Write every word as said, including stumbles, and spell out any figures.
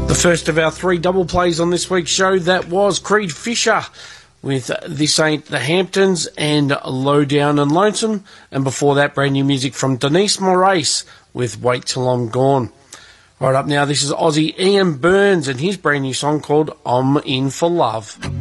The first of our three double plays on this week's show, that was Creed Fisher with This Ain't the Hamptons and Low Down and Lonesome. And before that, brand new music from Denise Moraes with Wait Till I'm Gone. Right up now, this is Aussie Ian Burns and his brand new song called I'm In For Love.